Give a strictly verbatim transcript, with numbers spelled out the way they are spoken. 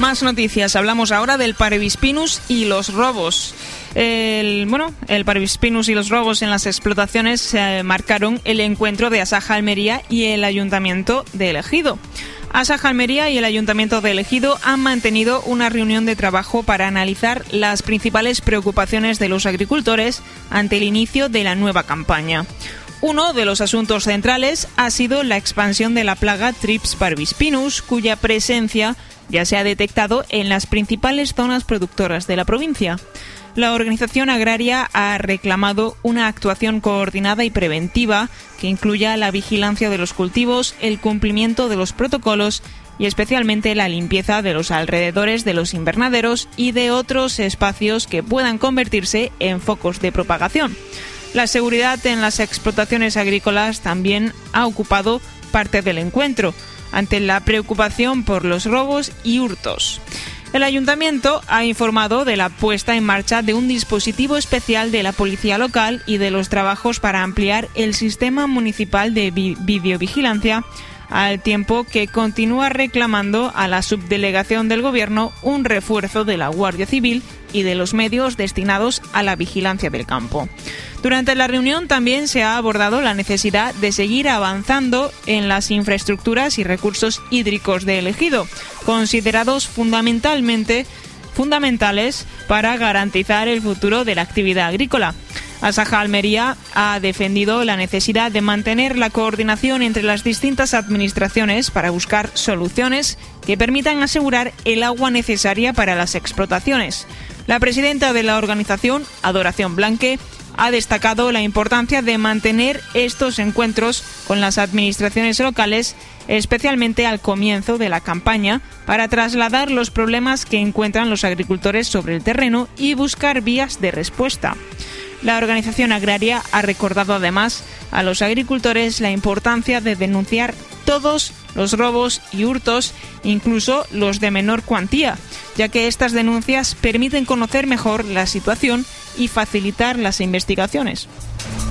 Más noticias. Hablamos ahora del Parvispinus y los robos. El, bueno, el Parvispinus y los robos en las explotaciones eh, marcaron el encuentro de Asaja Almería y el Ayuntamiento de El Ejido. Asaja Almería y el Ayuntamiento de El Ejido han mantenido una reunión de trabajo para analizar las principales preocupaciones de los agricultores ante el inicio de la nueva campaña. Uno de los asuntos centrales ha sido la expansión de la plaga Thrips parvispinus, cuya presencia ya se ha detectado en las principales zonas productoras de la provincia. La organización agraria ha reclamado una actuación coordinada y preventiva que incluya la vigilancia de los cultivos, el cumplimiento de los protocolos y especialmente la limpieza de los alrededores de los invernaderos y de otros espacios que puedan convertirse en focos de propagación. La seguridad en las explotaciones agrícolas también ha ocupado parte del encuentro, ante la preocupación por los robos y hurtos. El Ayuntamiento ha informado de la puesta en marcha de un dispositivo especial de la Policía Local y de los trabajos para ampliar el sistema municipal de vi- videovigilancia, al tiempo que continúa reclamando a la subdelegación del Gobierno un refuerzo de la Guardia Civil y de los medios destinados a la vigilancia del campo. Durante la reunión también se ha abordado la necesidad de seguir avanzando en las infraestructuras y recursos hídricos de El Ejido, considerados fundamentalmente fundamentales para garantizar el futuro de la actividad agrícola. Asaja Almería ha defendido la necesidad de mantener la coordinación entre las distintas administraciones para buscar soluciones que permitan asegurar el agua necesaria para las explotaciones. La presidenta de la organización, Adoración Blanque, ha destacado la importancia de mantener estos encuentros con las administraciones locales, especialmente al comienzo de la campaña, para trasladar los problemas que encuentran los agricultores sobre el terreno y buscar vías de respuesta. La organización agraria ha recordado además a los agricultores la importancia de denunciar todos los robos y hurtos, incluso los de menor cuantía, ya que estas denuncias permiten conocer mejor la situación y facilitar las investigaciones.